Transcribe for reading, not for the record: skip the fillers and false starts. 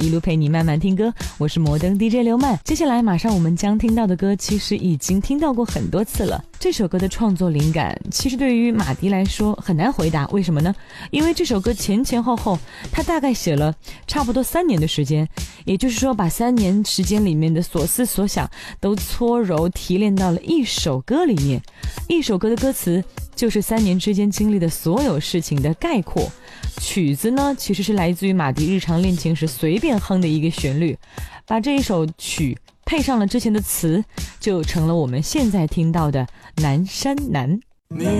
一路陪你慢慢听歌，我是摩登 DJ 刘曼。接下来马上我们将听到的歌其实已经听到过很多次了。这首歌的创作灵感其实对于马迪来说很难回答，为什么呢？因为这首歌前后他大概写了差不多3年的时间，也就是说把3年时间里面的所思所想都搓揉提炼到了一首歌里面。一首歌的歌词就是3年之间经历的所有事情的概括，曲子呢其实是来自于马迪日常练琴时随便哼的一个旋律，把这一首曲配上了之前的词，就成了我们现在听到的南山南。